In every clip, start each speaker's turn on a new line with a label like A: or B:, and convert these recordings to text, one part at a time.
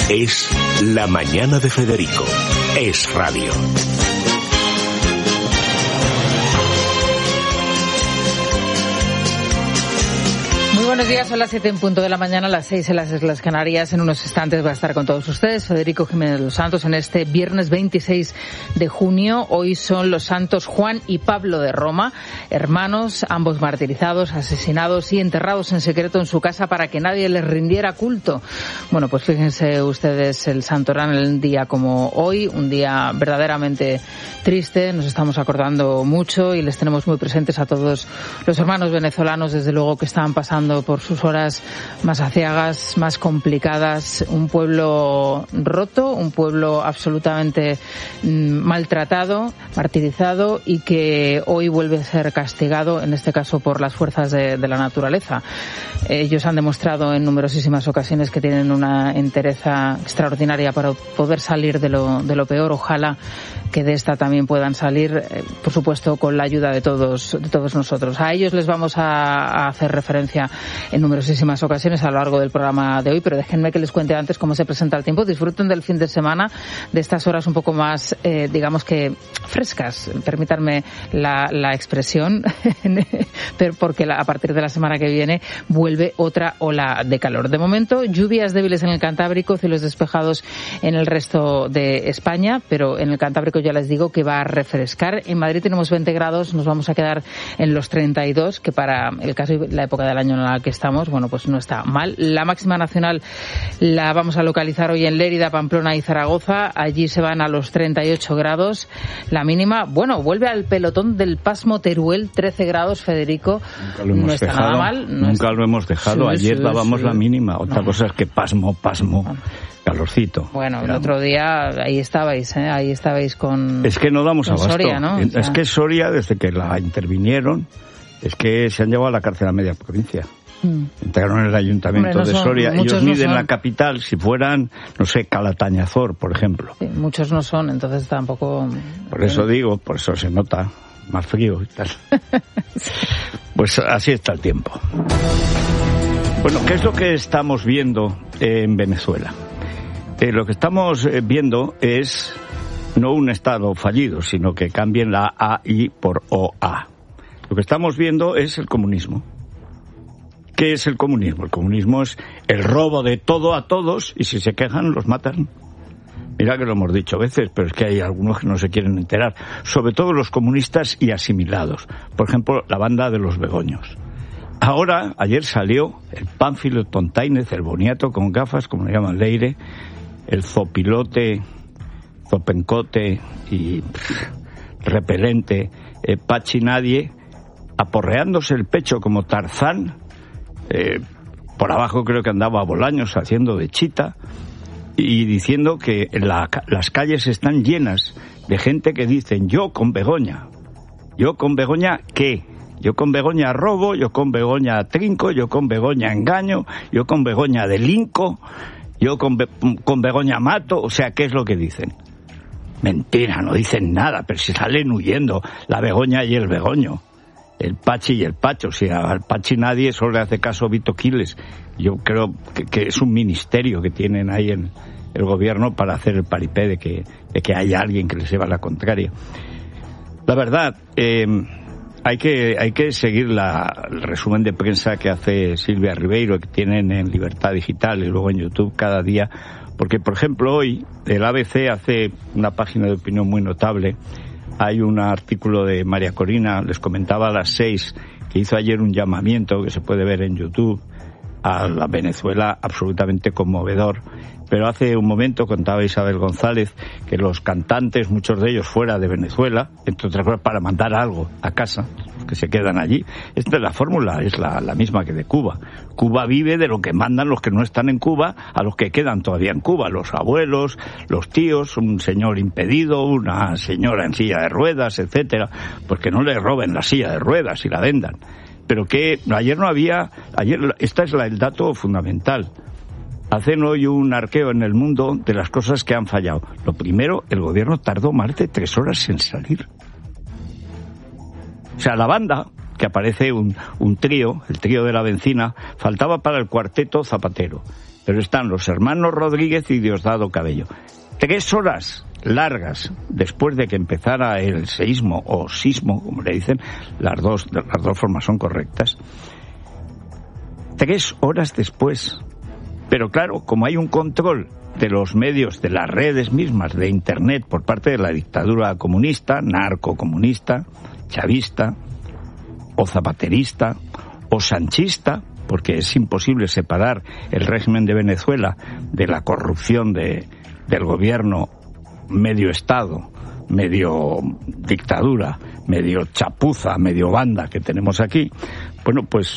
A: Es La Mañana de Federico. Es radio.
B: Muy buenos días, son las 7 en punto de la mañana, las 6 en las Islas Canarias. En unos instantes va a estar con todos ustedes Federico Jiménez Los Santos en este viernes 26 de junio. Hoy son los santos Juan y Pablo de Roma, hermanos, ambos martirizados, asesinados y enterrados en secreto en su casa para que nadie les rindiera culto. Bueno, pues fíjense ustedes el santoral en un día como hoy, un día verdaderamente triste. Nos estamos acordando mucho y les tenemos muy presentes a todos los hermanos venezolanos, desde luego, que estaban pasando por sus horas más aciagas, más complicadas, un pueblo roto, un pueblo absolutamente maltratado, martirizado y que hoy vuelve a ser castigado, en este caso por las fuerzas de la naturaleza. Ellos han demostrado en numerosísimas ocasiones que tienen una entereza extraordinaria para poder salir de lo peor. Ojalá que de esta también puedan salir, por supuesto, con la ayuda de todos nosotros. A ellos les vamos a hacer referencia en numerosísimas ocasiones a lo largo del programa de hoy, pero déjenme que les cuente antes cómo se presenta el tiempo. Disfruten del fin de semana, de estas horas un poco más, digamos que frescas, permítanme la expresión, pero porque a partir de la semana que viene vuelve otra ola de calor. De momento, lluvias débiles en el Cantábrico, cielos despejados en el resto de España, pero en el Cantábrico ya les digo que va a refrescar. En Madrid tenemos 20 grados, nos vamos a quedar en los 32, que para el caso y la época del año en la que estamos, bueno, pues no está mal. La máxima nacional la vamos a localizar hoy en Lérida, Pamplona y Zaragoza. Allí se van a los 38 grados. La mínima, bueno, vuelve al pelotón del pasmo Teruel, 13 grados, Federico.
C: No está nada mal. Nunca lo hemos dejado. Ayer dábamos la mínima. Otra cosa es que pasmo. Calorcito.
B: Bueno, el otro día ahí estabais con...
C: Es que no damos abasto.
B: Soria, ¿no?
C: Es que Soria, desde que la intervinieron, es que se han llevado a la cárcel a media provincia. Entraron en el ayuntamiento de Soria. Ellos miden la capital si fueran, no sé, Calatañazor, por ejemplo.
B: Sí, muchos no son, entonces tampoco...
C: Por eso digo, por eso se nota más frío y tal. Pues así está el tiempo. Bueno, ¿qué es lo que estamos viendo en Venezuela? Lo que estamos viendo es no un Estado fallido, sino que cambien la AI por OA. Lo que estamos viendo es el comunismo. ¿Qué es el comunismo? El comunismo es el robo de todo a todos y si se quejan los matan. Mira que lo hemos dicho veces, pero es que hay algunos que no se quieren enterar. Sobre todo los comunistas y asimilados. Por ejemplo, la banda de los Begoños. Ahora, ayer salió el Pánfilo Tontainez, el boniato con gafas, como le llaman Leire, el Zopilote, Zopencote y repelente Pachi Nadie, aporreándose el pecho como Tarzán. Por abajo creo que andaba Bolaños haciendo de chita y diciendo que las calles están llenas de gente que dicen yo con Begoña ¿qué? Yo con Begoña robo, yo con Begoña trinco, yo con Begoña engaño, yo con Begoña delinco, yo con Begoña mato. O sea, ¿qué es lo que dicen? Mentira, no dicen nada, pero si salen huyendo la Begoña y el Begoño, el Pachi y el Pacho. Si al Pachi nadie solo le hace caso Vito Quiles. Yo creo que es un ministerio que tienen ahí en el gobierno para hacer el paripé de que haya alguien que les lleva la contraria. La verdad, hay que seguir el resumen de prensa que hace Silvia Ribeiro, que tienen en Libertad Digital y luego en YouTube cada día, porque, por ejemplo, hoy el ABC hace una página de opinión muy notable. Hay un artículo de María Corina, les comentaba a las 6, que hizo ayer un llamamiento que se puede ver en YouTube a la Venezuela absolutamente conmovedor. Pero hace un momento contaba Isabel González que los cantantes, muchos de ellos fuera de Venezuela, entre otras cosas para mandar algo a casa, que se quedan allí. La fórmula es la misma que de Cuba. Cuba vive de lo que mandan los que no están en Cuba a los que quedan todavía en Cuba, los abuelos, los tíos, un señor impedido, una señora en silla de ruedas, etcétera, pues que no le roben la silla de ruedas y la vendan. Pero que ayer este es el dato fundamental. Hacen hoy un arqueo en el mundo de las cosas que han fallado. Lo primero, el gobierno tardó más de 3 horas en salir. O sea, la banda, que aparece un trío, el trío de la Bencina, faltaba para el cuarteto Zapatero. pero están los hermanos Rodríguez y Diosdado Cabello. 3 horas largas después de que empezara el seísmo o sismo, como le dicen, las dos formas son correctas. 3 horas después. Pero claro, como hay un control de los medios, de las redes mismas, de Internet, por parte de la dictadura comunista, narcocomunista, chavista, o zapaterista, o sanchista, porque es imposible separar el régimen de Venezuela de la corrupción del gobierno medio Estado, medio dictadura, medio chapuza, medio banda que tenemos aquí. Bueno, pues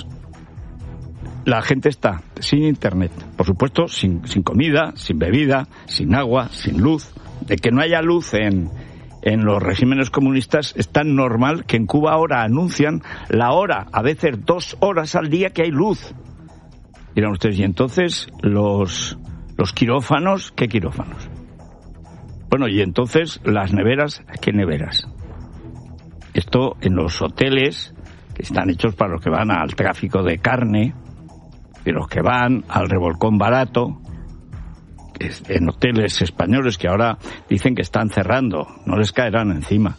C: la gente está sin Internet, por supuesto, sin comida, sin bebida, sin agua, sin luz. De que no haya luz en los regímenes comunistas es tan normal que en Cuba ahora anuncian la hora, a veces 2 horas al día que hay luz. Dirán ustedes, y entonces los quirófanos, ¿qué quirófanos? Bueno, y entonces las neveras, ¿qué neveras? Esto en los hoteles que están hechos para los que van al tráfico de carne, y los que van al revolcón barato, en hoteles españoles que ahora dicen que están cerrando, no les caerán encima.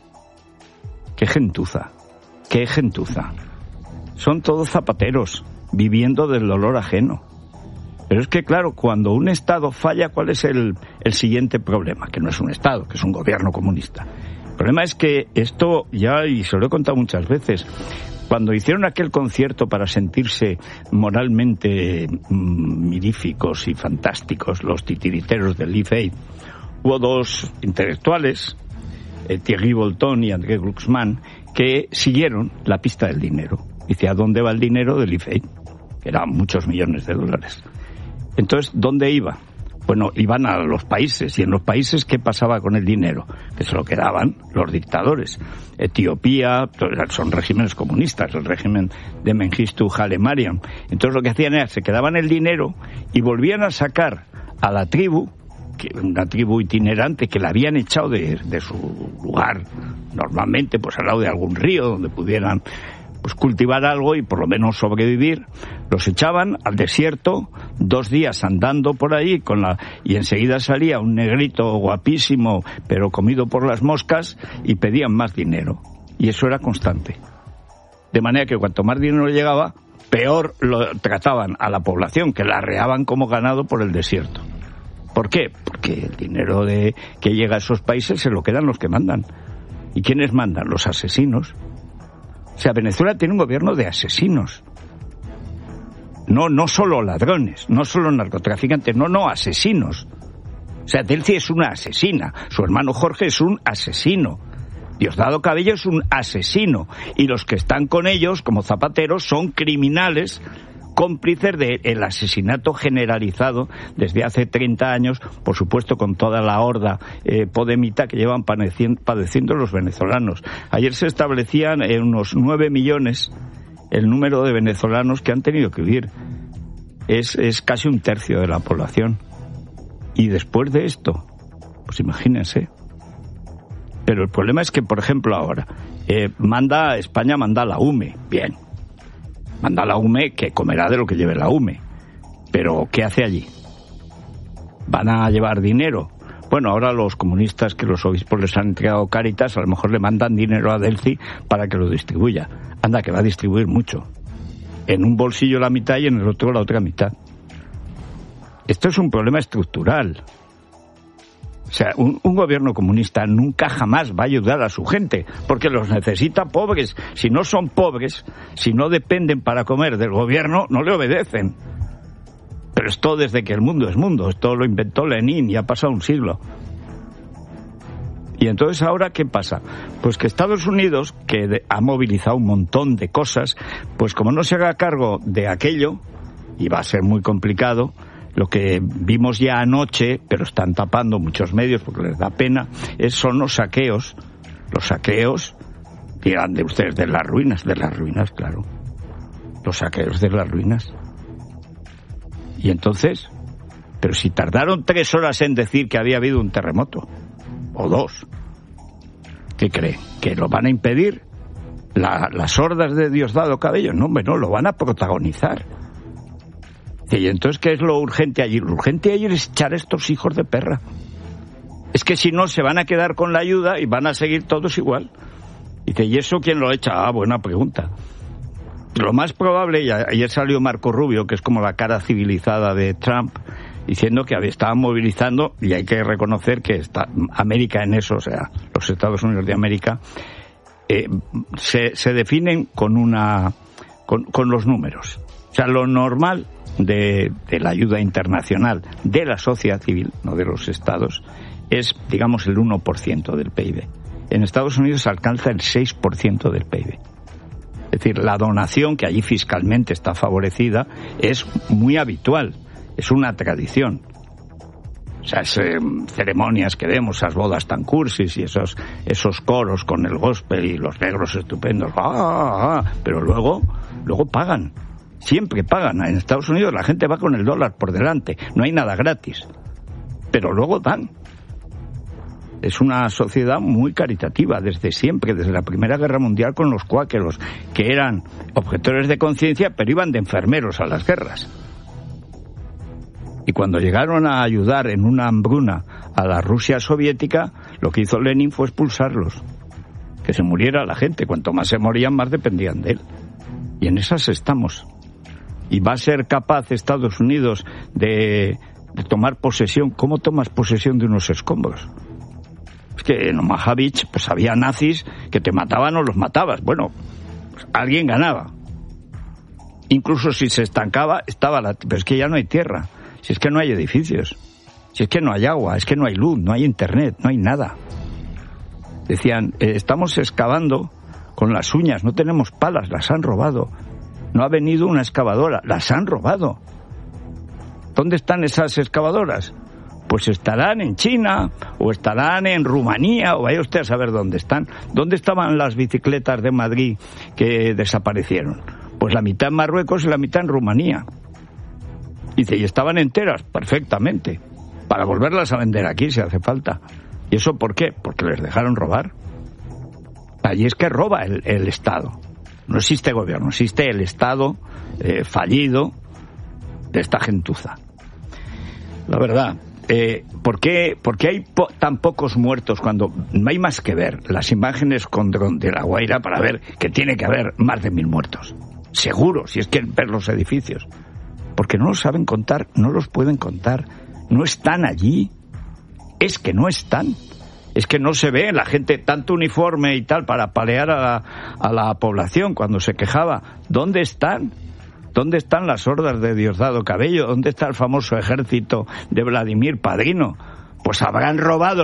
C: ¡Qué gentuza! ¡Qué gentuza! Son todos zapateros, viviendo del dolor ajeno. Pero es que, claro, cuando un Estado falla, ¿cuál es el siguiente problema? Que no es un Estado, que es un gobierno comunista. El problema es que esto ya, y se lo he contado muchas veces, cuando hicieron aquel concierto para sentirse moralmente miríficos y fantásticos, los titiriteros del Live Aid, hubo 2 intelectuales, Thierry Bolton y André Glucksmann, que siguieron la pista del dinero. Dice, ¿a dónde va el dinero del Live Aid? Que eran muchos millones de dólares. Entonces, ¿dónde iba? Bueno, iban a los países, y en los países, ¿qué pasaba con el dinero? Que se lo quedaban los dictadores. Etiopía, son regímenes comunistas, el régimen de Mengistu Haile Mariam. Entonces lo que hacían era, se quedaban el dinero y volvían a sacar a la tribu, una tribu itinerante que la habían echado de su lugar, normalmente pues al lado de algún río donde pudieran pues cultivar algo y por lo menos sobrevivir. Los echaban al desierto, 2 días andando por ahí y enseguida salía un negrito guapísimo pero comido por las moscas y pedían más dinero, y eso era constante, de manera que cuanto más dinero llegaba, peor lo trataban a la población, que la arreaban como ganado por el desierto. ¿Por qué? Porque el dinero que llega a esos países se lo quedan los que mandan. ¿Y quiénes mandan? Los asesinos. O sea, Venezuela tiene un gobierno de asesinos. No solo ladrones, no solo narcotraficantes, no, asesinos. O sea, Delcy es una asesina, su hermano Jorge es un asesino, Diosdado Cabello es un asesino, y los que están con ellos, como Zapatero, son criminales, cómplices del asesinato generalizado desde hace 30 años, por supuesto con toda la horda podemita que llevan padeciendo los venezolanos. Ayer se establecían en unos 9 millones el número de venezolanos que han tenido que huir. Es casi 1/3 de la población. Y después de esto, pues imagínense. Pero el problema es que, por ejemplo, ahora España manda a la UME, bien. Manda a la UME, que comerá de lo que lleve la UME. Pero, ¿qué hace allí? ¿Van a llevar dinero? Bueno, ahora los comunistas que los obispos les han entregado Cáritas, a lo mejor le mandan dinero a Delcy para que lo distribuya. Anda, que va a distribuir mucho. En un bolsillo la mitad y en el otro la otra mitad. Esto es un problema estructural. O sea, un gobierno comunista nunca jamás va a ayudar a su gente, porque los necesita pobres. Si no son pobres, si no dependen para comer del gobierno, no le obedecen. Pero esto desde que el mundo es mundo, esto lo inventó Lenin y ha pasado un siglo. Y entonces ahora, ¿qué pasa? Pues que Estados Unidos, que ha movilizado un montón de cosas, pues como no se haga cargo de aquello, y va a ser muy complicado, lo que vimos ya anoche, pero están tapando muchos medios porque les da pena, son los saqueos. Los saqueos, dirán de ustedes, de las ruinas, claro. Los saqueos de las ruinas. Y entonces, pero si tardaron 3 horas en decir que había habido un terremoto, o 2, ¿qué creen? ¿Que lo van a impedir las hordas de Diosdado Cabello? No, hombre, no, lo van a protagonizar. Y entonces, ¿qué es lo urgente allí? Lo urgente allí es echar a estos hijos de perra. Es que si no, se van a quedar con la ayuda y van a seguir todos igual. Dice, ¿y eso quién lo echa? Ah, buena pregunta. Lo más probable, y ayer salió Marco Rubio, que es como la cara civilizada de Trump, diciendo que estaban movilizando, y hay que reconocer que está América en eso, o sea, los Estados Unidos de América, se definen con los números. O sea, lo normal de la ayuda internacional de la sociedad civil, no de los estados, es, digamos, el 1% del PIB. En Estados Unidos alcanza el 6% del PIB. Es decir, la donación, que allí fiscalmente está favorecida, es muy habitual, es una tradición. O sea, ceremonias que vemos, esas bodas tan cursis y esos coros con el gospel y los negros estupendos, pero luego pagan, siempre pagan. En Estados Unidos la gente va con el dólar por delante, no hay nada gratis, pero luego dan. Es una sociedad muy caritativa desde siempre, desde la Primera Guerra Mundial, con los cuáqueros, que eran objetores de conciencia, pero iban de enfermeros a las guerras. Y cuando llegaron a ayudar en una hambruna a la Rusia soviética, lo que hizo Lenin fue expulsarlos. Que se muriera la gente. Cuanto más se morían, más dependían de él. Y en esas estamos. Y va a ser capaz Estados Unidos de tomar posesión. ¿Cómo tomas posesión de unos escombros? Es que en Omaha Beach pues había nazis que te mataban o los matabas. Bueno, pues alguien ganaba. Incluso si se estancaba, pero es que ya no hay tierra. Si es que no hay edificios, si es que no hay agua, es que no hay luz, no hay internet, no hay nada. Decían, estamos excavando con las uñas, no tenemos palas, las han robado. No ha venido una excavadora, las han robado. ¿Dónde están esas excavadoras? Pues estarán en China, o estarán en Rumanía, o vaya usted a saber dónde están. ¿Dónde estaban las bicicletas de Madrid que desaparecieron? Pues la mitad en Marruecos y la mitad en Rumanía. Dice, y estaban enteras, perfectamente, para volverlas a vender aquí si hace falta. ¿Y eso por qué? Porque les dejaron robar. Allí es que roba el Estado. No existe gobierno, existe el Estado fallido de esta gentuza. La verdad, ¿por qué hay tan pocos muertos cuando no hay más que ver las imágenes con dron de La Guaira para ver que tiene que haber más de 1000 muertos? Seguro, si es que ver los edificios. Porque no los saben contar, no los pueden contar, no están allí. Es que no están. Es que no se ve la gente tanto uniforme y tal para palear a la población cuando se quejaba. ¿Dónde están? ¿Dónde están las hordas de Diosdado Cabello? ¿Dónde está el famoso ejército de Vladimir Padrino? Pues habrán robado